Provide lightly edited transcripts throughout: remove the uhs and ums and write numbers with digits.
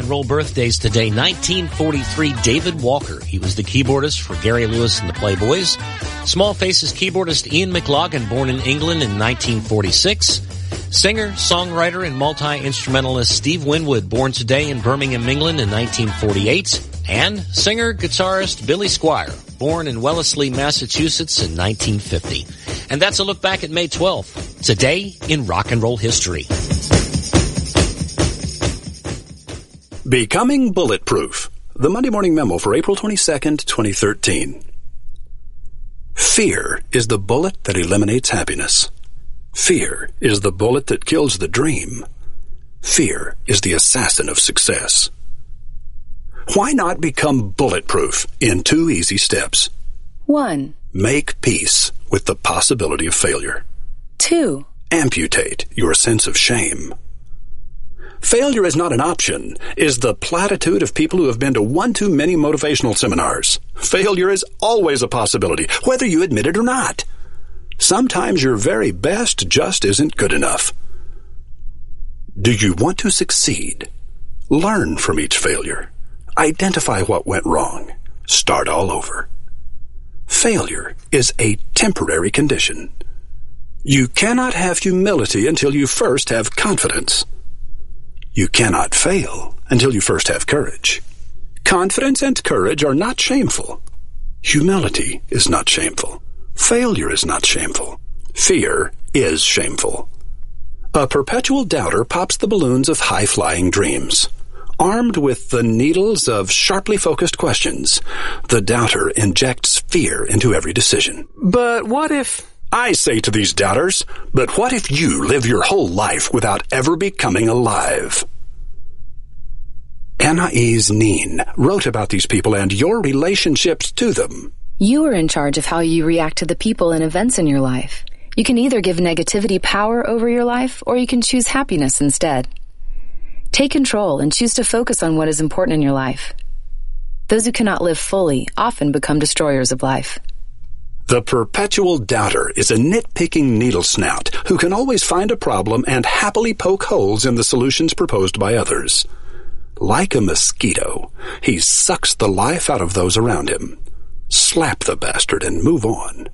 and roll birthdays today. 1943, David Walker. He was the keyboardist for Gary Lewis and the Playboys. Small Faces keyboardist Ian McLaughlin, born in England in 1946. Singer, songwriter, and multi-instrumentalist Steve Winwood, born today in Birmingham, England in 1948. And singer, guitarist Billy Squier, born in Wellesley, Massachusetts in 1950. And that's a look back at May 12th, today in rock and roll history. Becoming Bulletproof, the Monday Morning Memo for April 22nd, 2013. Fear is the bullet that eliminates happiness. Fear is the bullet that kills the dream. Fear is the assassin of success. Why not become bulletproof in 2 easy steps? 1. Make peace with the possibility of failure. 2. Amputate your sense of shame. Failure is not an option, is the platitude of people who have been to one too many motivational seminars. Failure is always a possibility, whether you admit it or not. Sometimes your very best just isn't good enough. Do you want to succeed? Learn from each failure. Identify what went wrong. Start all over. Failure is a temporary condition. You cannot have humility until you first have confidence. You cannot fail until you first have courage. Confidence and courage are not shameful. Humility is not shameful. Failure is not shameful. Fear is shameful. A perpetual doubter pops the balloons of high-flying dreams. Armed with the needles of sharply focused questions, the doubter injects fear into every decision. But what if... I say to these doubters, but what if you live your whole life without ever becoming alive? Anais Nin wrote about these people and your relationships to them. You are in charge of how you react to the people and events in your life. You can either give negativity power over your life, or you can choose happiness instead. Take control and choose to focus on what is important in your life. Those who cannot live fully often become destroyers of life. The perpetual doubter is a nitpicking needle snout who can always find a problem and happily poke holes in the solutions proposed by others. Like a mosquito, he sucks the life out of those around him. Slap the bastard and move on.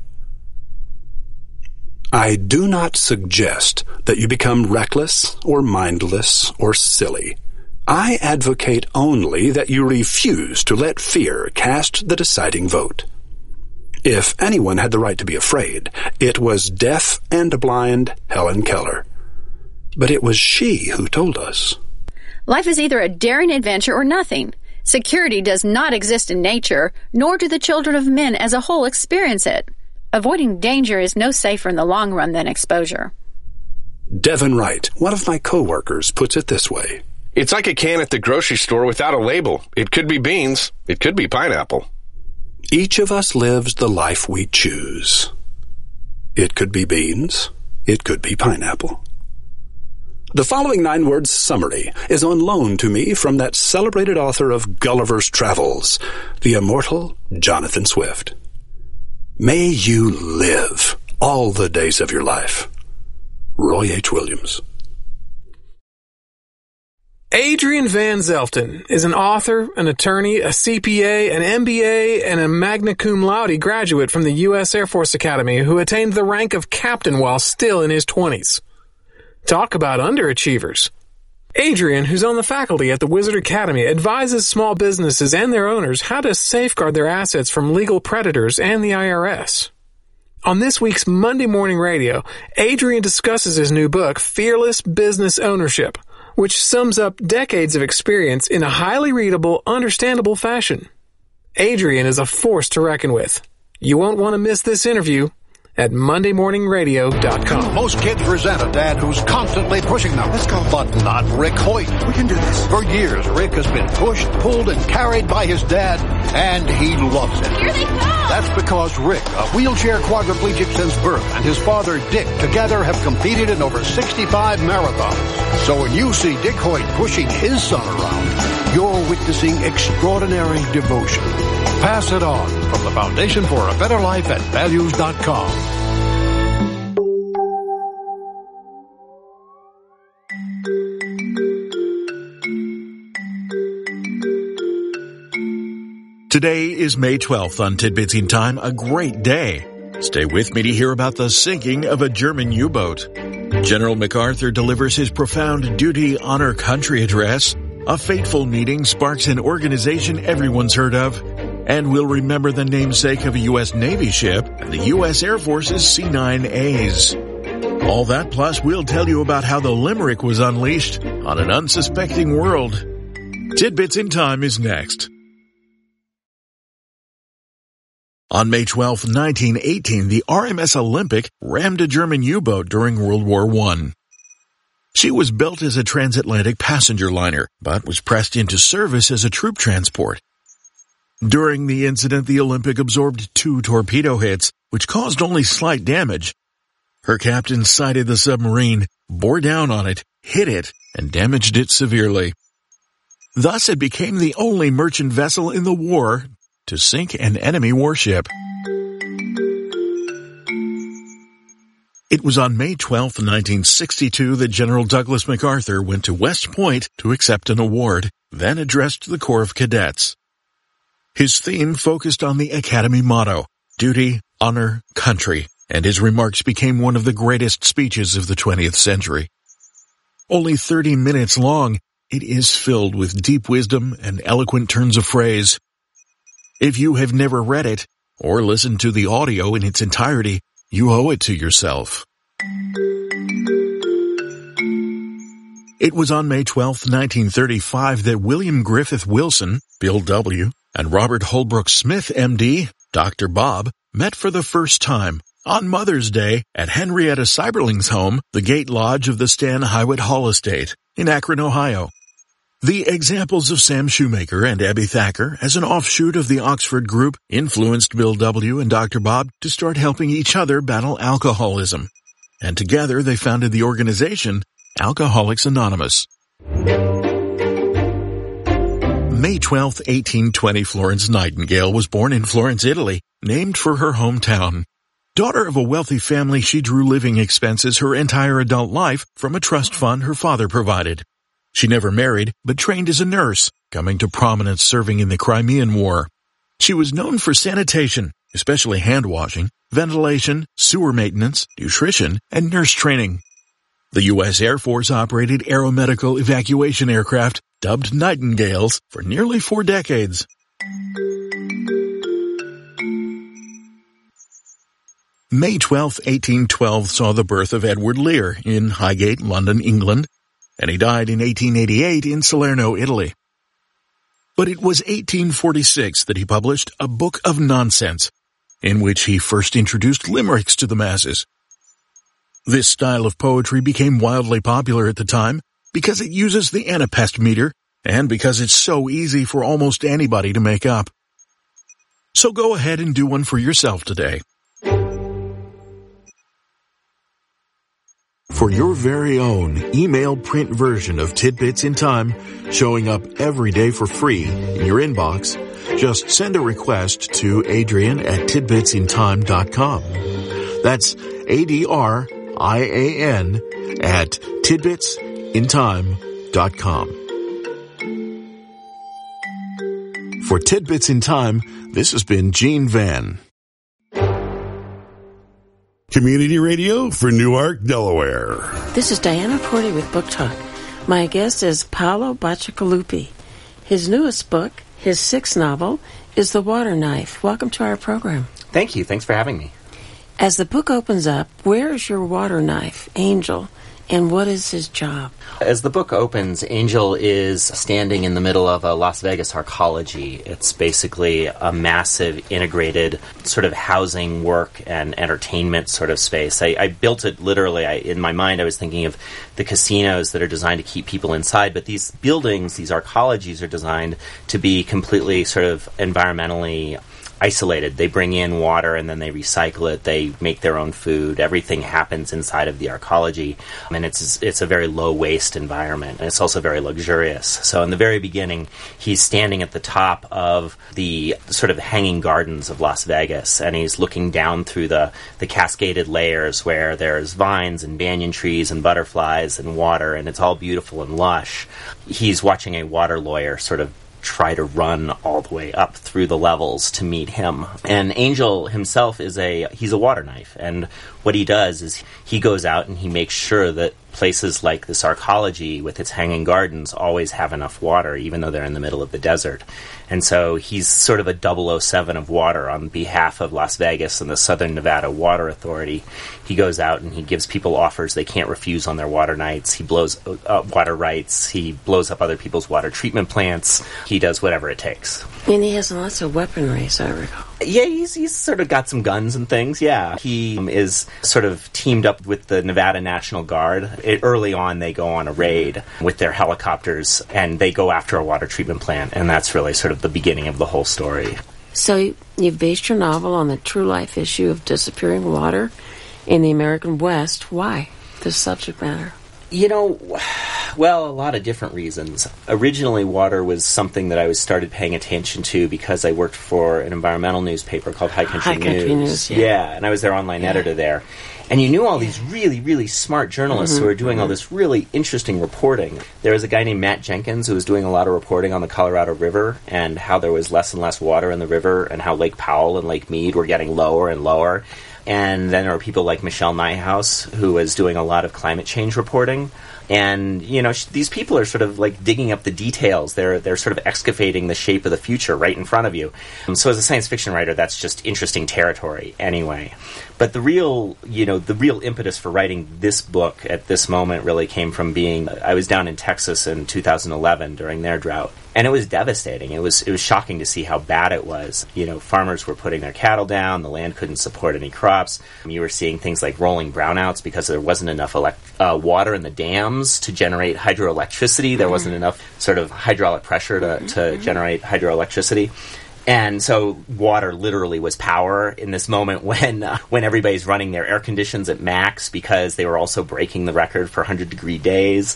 I do not suggest that you become reckless or mindless or silly. I advocate only that you refuse to let fear cast the deciding vote. If anyone had the right to be afraid, it was deaf and blind Helen Keller. But it was she who told us. Life is either a daring adventure or nothing. Security does not exist in nature, nor do the children of men as a whole experience it. Avoiding danger is no safer in the long run than exposure. Devin Wright, one of my co-workers, puts it this way. It's like a can at the grocery store without a label. It could be beans. It could be pineapple. Each of us lives the life we choose. It could be beans. It could be pineapple. The following 9-word summary is on loan to me from that celebrated author of Gulliver's Travels, the immortal Jonathan Swift. May you live all the days of your life. Roy H. Williams. Adrian Van Zelfden is an author, an attorney, a CPA, an MBA, and a magna cum laude graduate from the U.S. Air Force Academy who attained the rank of captain while still in his 20s. Talk about underachievers. Adrian, who's on the faculty at the Wizard Academy, advises small businesses and their owners how to safeguard their assets from legal predators and the IRS. On this week's Monday Morning Radio, Adrian discusses his new book, Fearless Business Ownership, which sums up decades of experience in a highly readable, understandable fashion. Adrian is a force to reckon with. You won't want to miss this interview at MondayMorningRadio.com. Most kids resent a dad who's constantly pushing them. Let's go. But not Rick Hoyt. We can do this. For years, Rick has been pushed, pulled, and carried by his dad, and he loves it. Here they come! That's because Rick, a wheelchair quadriplegic since birth, and his father, Dick, together have competed in over 65 marathons. So when you see Dick Hoyt pushing his son around, you're witnessing extraordinary devotion. Pass it on from the Foundation for a Better Life at Values.com. Today is May 12th on Tidbits in Time, a great day. Stay with me to hear about the sinking of a German U-boat. General MacArthur delivers his profound duty, honor, country address. A fateful meeting sparks an organization everyone's heard of. And we'll remember the namesake of a U.S. Navy ship and the U.S. Air Force's C-9As. All that plus we'll tell you about how the Limerick was unleashed on an unsuspecting world. Tidbits in Time is next. On May 12, 1918, the RMS Olympic rammed a German U-boat during World War I. She was built as a transatlantic passenger liner, but was pressed into service as a troop transport. During the incident, the Olympic absorbed 2 torpedo hits, which caused only slight damage. Her captain sighted the submarine, bore down on it, hit it, and damaged it severely. Thus, it became the only merchant vessel in the war to sink an enemy warship. It was on May 12, 1962 that General Douglas MacArthur went to West Point to accept an award, then addressed the Corps of Cadets. His theme focused on the Academy motto, duty, honor, country, and his remarks became one of the greatest speeches of the 20th century. Only 30 minutes long, it is filled with deep wisdom and eloquent turns of phrase. If you have never read it, or listened to the audio in its entirety, you owe it to yourself. It was on May 12, 1935 that William Griffith Wilson, Bill W., and Robert Holbrook Smith, M.D., Dr. Bob, met for the first time on Mother's Day at Henrietta Seiberling's home, the Gate Lodge of the Stan Highwood Hall Estate in Akron, Ohio. The examples of Sam Shoemaker and Abby Thacker as an offshoot of the Oxford group influenced Bill W. and Dr. Bob to start helping each other battle alcoholism. And together they founded the organization Alcoholics Anonymous. May 12, 1820, Florence Nightingale was born in Florence, Italy, named for her hometown. Daughter of a wealthy family, she drew living expenses her entire adult life from a trust fund her father provided. She never married, but trained as a nurse, coming to prominence serving in the Crimean War. She was known for sanitation, especially hand washing, ventilation, sewer maintenance, nutrition, and nurse training. The U.S. Air Force operated aeromedical evacuation aircraft, dubbed Nightingales, for nearly 4 decades. May 12, 1812 saw the birth of Edward Lear in Highgate, London, England, and he died in 1888 in Salerno, Italy. But it was 1846 that he published A Book of Nonsense, in which he first introduced limericks to the masses. This style of poetry became wildly popular at the time because it uses the anapest meter and because it's so easy for almost anybody to make up. So go ahead and do one for yourself today. For your very own email print version of Tidbits in Time, showing up every day for free in your inbox, just send a request to Adrian@tidbitsintime.com. That's ADRIAN at tidbitsintime.com. For Tidbits in Time, this has been Gene Van. Community radio for Newark, Delaware. This is Diana Cordy with Book Talk. My guest is Paolo Bacigalupi. His newest book, his 6th novel, is The Water Knife. Welcome to our program. Thank you. Thanks for having me. As the book opens up, where is your water knife, Angel, and what is his job? As the book opens, Angel is standing in the middle of a Las Vegas arcology. It's basically a massive integrated sort of housing, work, and entertainment sort of space. I built it literally. In my mind, I was thinking of the casinos that are designed to keep people inside, but these buildings, these arcologies, are designed to be completely sort of environmentally isolated. They bring in water and then they recycle it. They make their own food. Everything happens inside of the arcology, and it's a very low waste environment, and it's also very luxurious. So in the very beginning, he's standing at the top of the sort of hanging gardens of Las Vegas, and he's looking down through the cascaded layers where there's vines and banyan trees and butterflies and water, and it's all beautiful and lush. He's watching a water lawyer sort of try to run all the way up through the levels to meet him. And Angel himself he's a water knife, and what he does is he goes out and he makes sure that places like this arcology with its hanging gardens always have enough water, even though they're in the middle of the desert. And so he's sort of a 007 of water on behalf of Las Vegas and the Southern Nevada Water Authority. He goes out and he gives people offers they can't refuse on their water nights. He blows up water rights. He blows up other people's water treatment plants. He does whatever it takes. And he has lots of weaponry, as I recall. Yeah, he's sort of got some guns and things, yeah. He is sort of teamed up with the Nevada National Guard. Early on, they go on a raid with their helicopters, and they go after a water treatment plant, and that's really sort of the beginning of the whole story. So you've based your novel on the true-life issue of disappearing water in the American West. Why this subject matter? Well, a lot of different reasons. Originally, water was something that I started paying attention to because I worked for an environmental newspaper called High Country News. Yeah, and I was their online editor there. And you knew all these really, really smart journalists who were doing all this really interesting reporting. There was a guy named Matt Jenkins who was doing a lot of reporting on the Colorado River and how there was less and less water in the river and how Lake Powell and Lake Mead were getting lower and lower. And then there were people like Michelle Nijhuis, who was doing a lot of climate change reporting. And, these people are sort of like digging up the details. They're sort of excavating the shape of the future right in front of you. So as a science fiction writer, that's just interesting territory anyway. But the real impetus for writing this book at this moment really came from I was down in Texas in 2011 during their drought. And it was devastating. It was shocking to see how bad it was. Farmers were putting their cattle down. The land couldn't support any crops. You were seeing things like rolling brownouts because there wasn't enough water in the dams to generate hydroelectricity. There wasn't enough sort of hydraulic pressure to generate hydroelectricity. And so water literally was power in this moment when everybody's running their air conditions at max because they were also breaking the record for 100-degree days.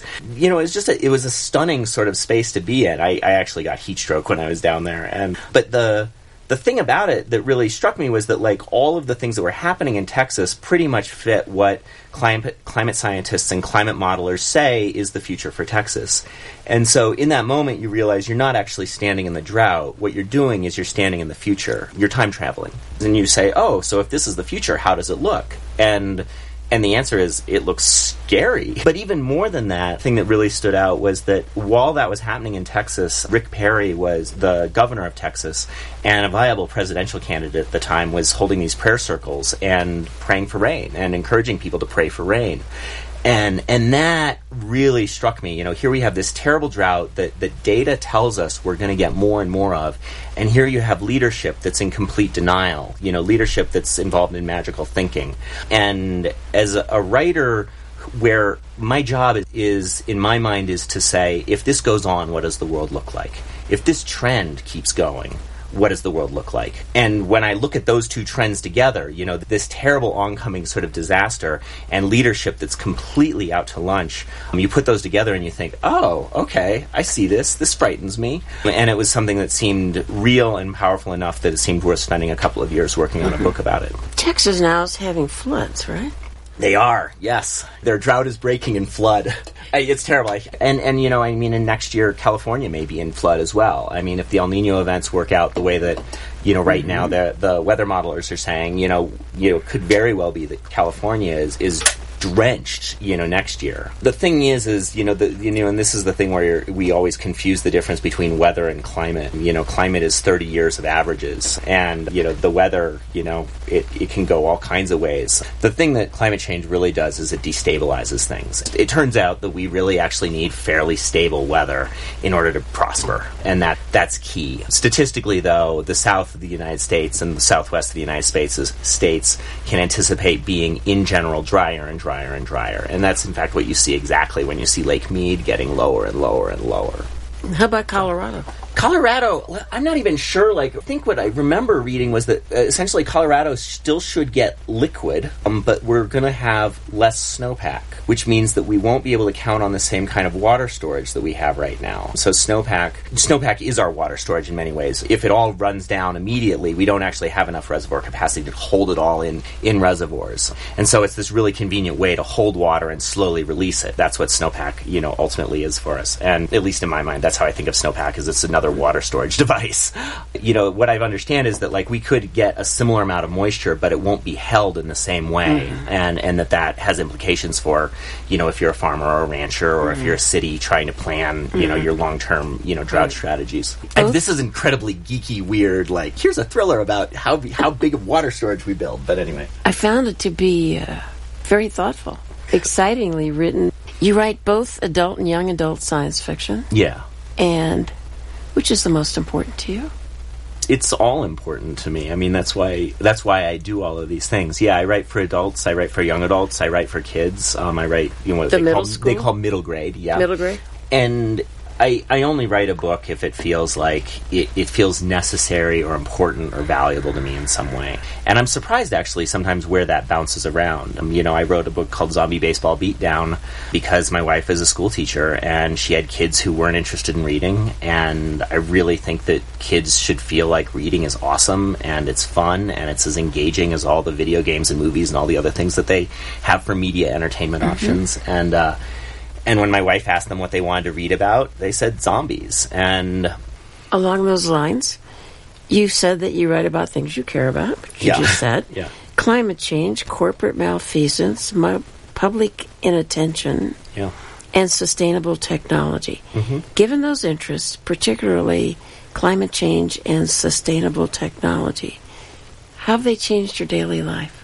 It was a stunning sort of space to be in. I actually got heat stroke when I was down there. But the thing about it that really struck me was that all of the things that were happening in Texas pretty much fit what climate scientists and climate modelers say is the future for Texas. And so in that moment, you realize you're not actually standing in the drought. What you're doing is you're standing in the future. You're time traveling. And you say, oh, so if this is the future, how does it look? And the answer is, it looks scary. But even more than that, the thing that really stood out was that while that was happening in Texas, Rick Perry was the governor of Texas, and a viable presidential candidate at the time was holding these prayer circles and praying for rain and encouraging people to pray for rain. And that really struck me. Here we have this terrible drought that data tells us we're going to get more and more of. And here you have leadership that's in complete denial, leadership that's involved in magical thinking. And as a writer, where my job is, in my mind, is to say, if this goes on, what does the world look like? If this trend keeps going, what does the world look like? And when I look at those two trends together, this terrible oncoming sort of disaster and leadership that's completely out to lunch, you put those together and you think, oh, okay, I see this. This frightens me. And it was something that seemed real and powerful enough that it seemed worth spending a couple of years working on a book about it. Texas now is having floods, right? They are, yes. Their drought is breaking in flood. It's terrible. And in next year, California may be in flood as well. If the El Nino events work out the way that, right now the weather modelers are saying, could very well be that California is drenched, next year. The thing is, and this is the thing where we always confuse the difference between weather and climate. Climate is 30 years of averages, and, the weather, it can go all kinds of ways. The thing that climate change really does is it destabilizes things. It turns out that we really actually need fairly stable weather in order to prosper, and that's key. Statistically, though, the south of the United States and the southwest of the United States can anticipate being, in general, drier and drier and drier. And that's, in fact, what you see exactly when you see Lake Mead getting lower and lower and lower. How about Colorado? Colorado, I'm not even sure. I think what I remember reading was that essentially Colorado still should get liquid, but we're going to have less snowpack, which means that we won't be able to count on the same kind of water storage that we have right now. So snowpack is our water storage in many ways. If it all runs down immediately, we don't actually have enough reservoir capacity to hold it all in reservoirs. And so it's this really convenient way to hold water and slowly release it. That's what snowpack, ultimately is for us. And at least in my mind, that's how I think of snowpack, is it's another water storage device. What I understand is that like we could get a similar amount of moisture, but it won't be held in the same way, and that has implications for, if you're a farmer or a rancher, or if you're a city trying to plan, your long-term, drought strategies. And this is incredibly geeky, weird. Like, here's a thriller about how big of water storage we build. But anyway, I found it to be very thoughtful, excitingly written. You write both adult and young adult science fiction. Yeah. And which is the most important to you? It's all important to me. I mean, that's why I do all of these things. Yeah, I write for adults. I write for young adults. I write for kids. I write, what they call middle grade. Yeah, middle grade. And I only write a book if it feels like it feels necessary or important or valuable to me in some way. And I'm surprised, actually, sometimes where that bounces around. I wrote a book called Zombie Baseball Beatdown because my wife is a school teacher and she had kids who weren't interested in reading. And I really think that kids should feel like reading is awesome and it's fun and it's as engaging as all the video games and movies and all the other things that they have for media entertainment options. And when my wife asked them what they wanted to read about, they said zombies. And along those lines, you said that you write about things you care about, which you just said. Yeah. Climate change, corporate malfeasance, public inattention, and sustainable technology. Given those interests, particularly climate change and sustainable technology, how have they changed your daily life?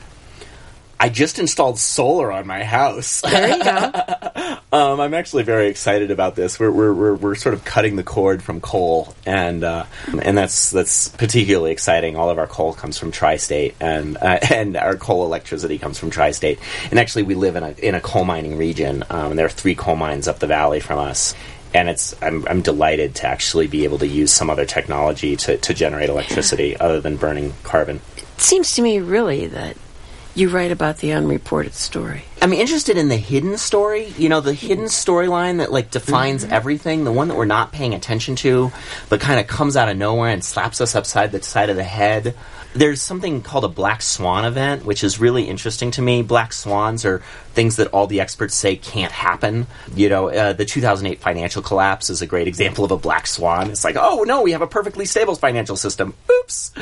I just installed solar on my house. There you go. I'm actually very excited about this. We're sort of cutting the cord from coal, and that's particularly exciting. All of our coal comes from Tri-State, and our coal electricity comes from Tri-State. And actually, we live in a coal mining region. And there are 3 coal mines up the valley from us. And I'm delighted to actually be able to use some other technology to generate electricity other than burning carbon. It seems to me, really, that you write about the unreported story. I'm interested in the hidden story, the hidden storyline that like defines everything, the one that we're not paying attention to, but kind of comes out of nowhere and slaps us upside the side of the head. There's something called a black swan event, which is really interesting to me. Black swans are things that all the experts say can't happen. The 2008 financial collapse is a great example of a black swan. It's like, oh no, we have a perfectly stable financial system. Oops.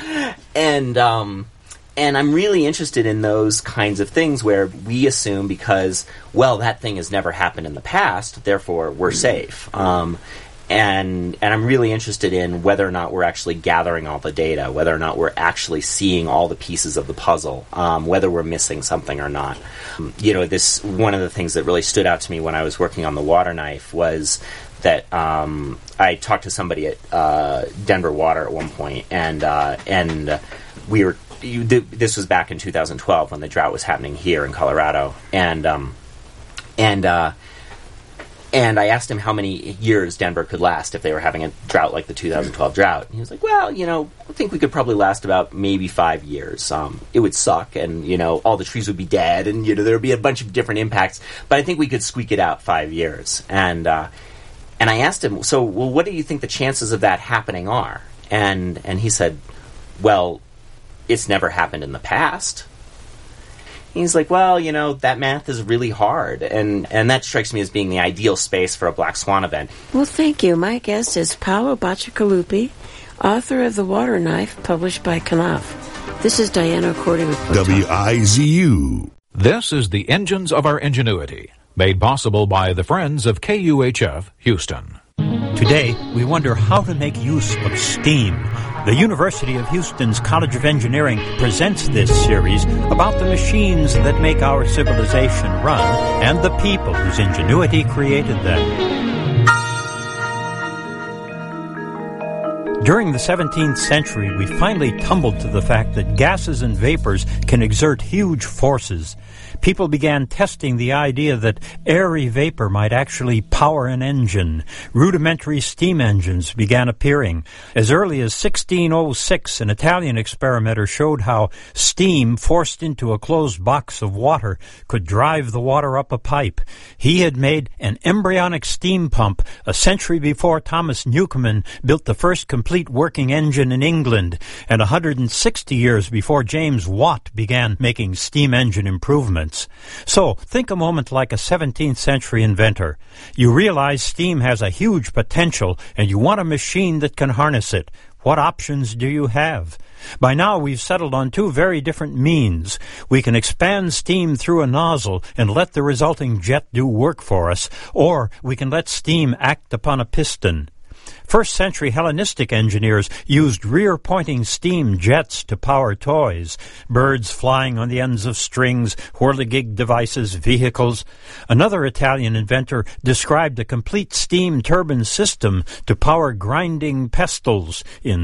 And I'm really interested in those kinds of things where we assume because, that thing has never happened in the past, therefore we're safe. And I'm really interested in whether or not we're actually gathering all the data, whether or not we're actually seeing all the pieces of the puzzle, whether we're missing something or not. One of the things that really stood out to me when I was working on The Water Knife was that I talked to somebody at Denver Water at one point, and we were. This was back in 2012 when the drought was happening here in Colorado, and I asked him how many years Denver could last if they were having a drought like the 2012 drought. And he was like, I think we could probably last about maybe 5 years. It would suck, and all the trees would be dead, and there would be a bunch of different impacts. But I think we could squeak it out 5 years. And I asked him, what do you think the chances of that happening are? And he said, it's never happened in the past. He's like, that math is really hard. And that strikes me as being the ideal space for a black swan event. Well, thank you. My guest is Paolo Bacigalupi, author of The Water Knife, published by Knopf. This is Diana Cordy with WIZU. This is the Engines of Our Ingenuity, made possible by the Friends of KUHF Houston. Today, we wonder how to make use of steam. The University of Houston's College of Engineering presents this series about the machines that make our civilization run and the people whose ingenuity created them. During the 17th century, we finally tumbled to the fact that gases and vapors can exert huge forces. People began testing the idea that airy vapor might actually power an engine. Rudimentary steam engines began appearing. As early as 1606, an Italian experimenter showed how steam forced into a closed box of water could drive the water up a pipe. He had made an embryonic steam pump a century before Thomas Newcomen built the first complete complete working engine in England, and 160 years before James Watt began making steam engine improvements. So, think a moment like a 17th century inventor. You realize steam has a huge potential, and you want a machine that can harness it. What options do you have? By now, we've settled on two very different means. We can expand steam through a nozzle and let the resulting jet do work for us, or we can let steam act upon a piston. First-century Hellenistic engineers used rear-pointing steam jets to power toys, birds flying on the ends of strings, whirligig devices, vehicles. Another Italian inventor described a complete steam turbine system to power grinding pestles in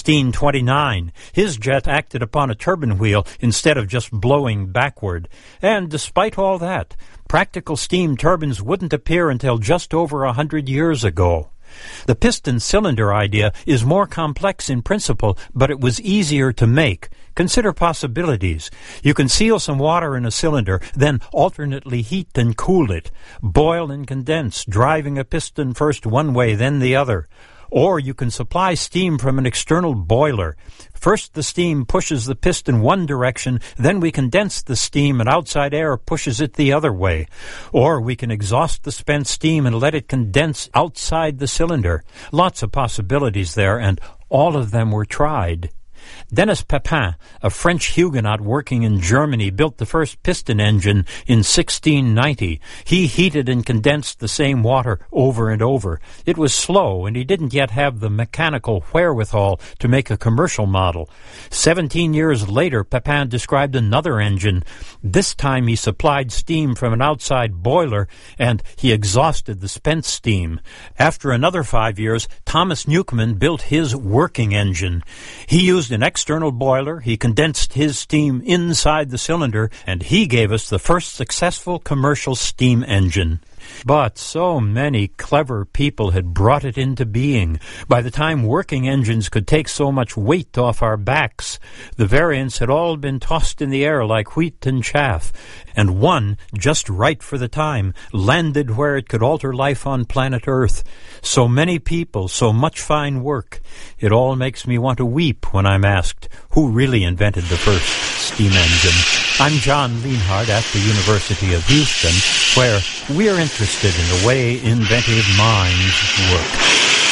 1629. His jet acted upon a turbine wheel instead of just blowing backward. And despite all that, practical steam turbines wouldn't appear until just over 100 years ago. The piston cylinder idea is more complex in principle, but it was easier to make. Consider possibilities. You can seal some water in a cylinder, then alternately heat and cool it. Boil and condense, driving a piston first one way, then the other. Or you can supply steam from an external boiler. First the steam pushes the piston one direction, then we condense the steam and outside air pushes it the other way. Or we can exhaust the spent steam and let it condense outside the cylinder. Lots of possibilities there, and all of them were tried. Denis Papin, a French Huguenot working in Germany, built the first piston engine in 1690. He heated and condensed the same water over and over. It was slow, and he didn't yet have the mechanical wherewithal to make a commercial model. 17 years later, Papin described another engine. This time he supplied steam from an outside boiler, and he exhausted the spent steam. After another 5 years, Thomas Newcomen built his working engine. He used an external boiler, he condensed his steam inside the cylinder, and he gave us the first successful commercial steam engine. But so many clever people had brought it into being. By the time working engines could take so much weight off our backs, the variants had all been tossed in the air like wheat and chaff, and one, just right for the time, landed where it could alter life on planet Earth. So many people, so much fine work. It all makes me want to weep when I'm asked, who really invented the first steam engine? I'm John Lienhard at the University of Houston, where we're interested in the way inventive minds work.